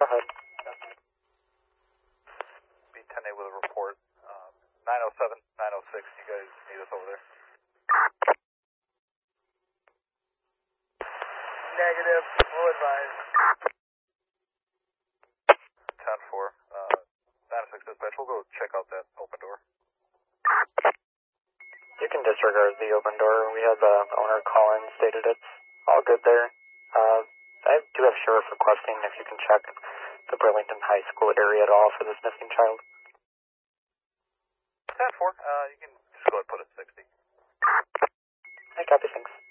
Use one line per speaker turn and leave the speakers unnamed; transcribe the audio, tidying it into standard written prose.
Go ahead.
B10A with a report. 907, 906, you guys need us over there?
Negative, we'll advise.
10-4. 906 dispatch, we'll go check out that open door.
You can disregard the open door. We had the owner call in, stated it's all good there. I do have sheriff requesting if you can check the Burlington High School area at all for this missing child.
10-4, you can just go ahead and put it 60.
I copy, thanks.